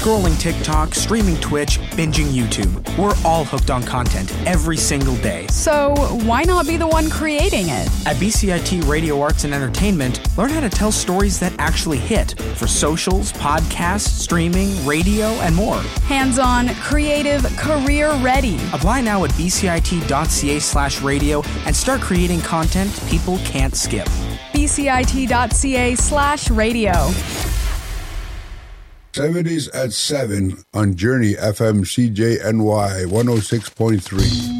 Scrolling TikTok, streaming Twitch, binging YouTube. We're all hooked on content every single day. So why not be the one creating it? At BCIT Radio Arts and Entertainment, learn how to tell stories that actually hit for socials, podcasts, streaming, radio, and more. Hands-on, creative, career-ready. Apply now at bcit.ca/radio and start creating content people can't skip. bcit.ca/radio. 70s at 7 on Journey FM CJNY 106.3.